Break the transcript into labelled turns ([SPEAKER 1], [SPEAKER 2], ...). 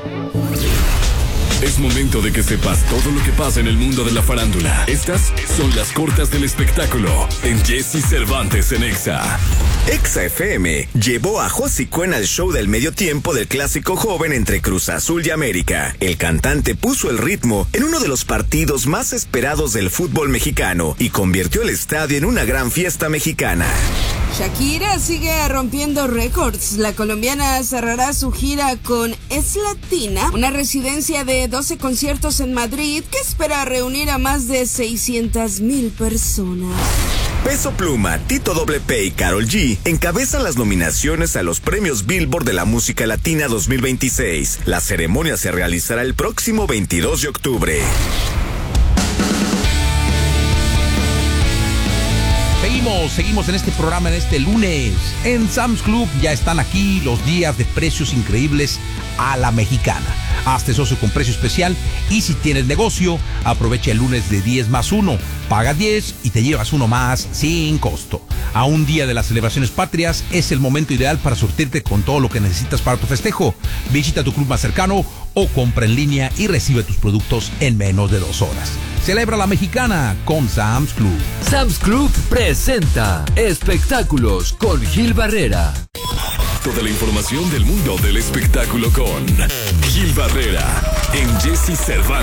[SPEAKER 1] Es momento de que sepas todo lo que pasa en el mundo de la farándula. Estas son las cortas del espectáculo en Jesse Cervantes en Exa.
[SPEAKER 2] Exa FM llevó a Josicuen al show del medio tiempo del clásico joven entre Cruz Azul y América. El cantante puso el ritmo en uno de los partidos más esperados del fútbol mexicano y convirtió el estadio en una gran fiesta mexicana.
[SPEAKER 3] Shakira sigue rompiendo récords. La colombiana cerrará su gira con Es Latina, una residencia de 12 conciertos en Madrid que espera reunir a más de 600,000 personas.
[SPEAKER 2] Peso Pluma, Tito P y Karol G encabezan las nominaciones a los premios Billboard de la música latina 2026. La ceremonia se realizará el próximo 22 de octubre.
[SPEAKER 4] Seguimos en este programa en este lunes. En Sam's Club ya están aquí los días de precios increíbles a la mexicana. Hazte socio con precio especial y si tienes negocio, aprovecha el lunes de 10+1. Paga 10 y te llevas uno más sin costo. A un día de las celebraciones patrias es el momento ideal para surtirte con todo lo que necesitas para tu festejo. Visita tu club más cercano o compra en línea y recibe tus productos en menos de 2 horas. Celebra la mexicana con Sam's Club.
[SPEAKER 5] Sam's Club presenta Espectáculos con Gil Barrera.
[SPEAKER 1] Toda la información del mundo del espectáculo con Gil Barrera en Jesse Cervantes.